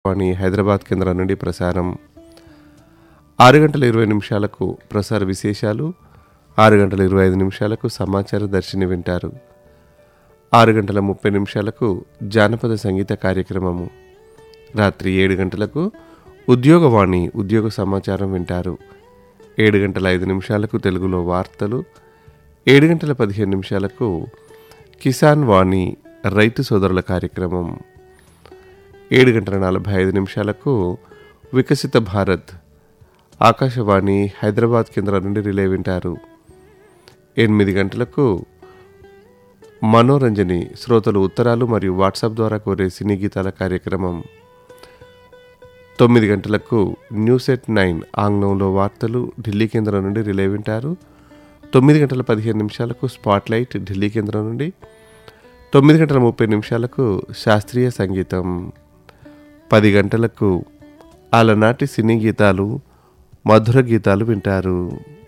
వాణి హైదరాబాద్ కేంద్రం నుండి ప్రసారం. 6 గంటల 20 నిమిషాలకు ప్రసార విశేషాలు, 6 గంటల 25 నిమిషాలకు సమాచార దర్శిని వింటారు. 6 గంటల 30 నిమిషాలకు జానపద సంగీత కార్యక్రమము. రాత్రి 7 గంటలకు ఉద్యోగవాణి ఉద్యోగ సమాచారం వింటారు. 7 గంటల 5 నిమిషాలకు తెలుగులో వార్తలు, 7 గంటల 15 నిమిషాలకు కిసాన్ వాణి రైతు సోదరుల కార్యక్రమం. 7 గంటల 45 నిమిషాలకు వికసిత భారత్ ఆకాశవాణి హైదరాబాద్ కేంద్రం నుండి రిలే వింటారు. 8 గంటలకు మనోరంజని శ్రోతలు ఉత్తరాలు మరియు వాట్సాప్ ద్వారా కోరే సినీ గీతాల కార్యక్రమం. 9 గంటలకు న్యూస్ ఎట్ 9 ఆంగ్లంలో వార్తలు ఢిల్లీ కేంద్రం నుండి రిలే వింటారు. 9 గంటల 15 నిమిషాలకు స్పాట్లైట్ ఢిల్లీ కేంద్రం నుండి. 9 గంటల 30 నిమిషాలకు శాస్త్రీయ సంగీతం. 10 గంటలకు అలనాటి సినీ గీతాలు, మధుర గీతాలు వింటారు.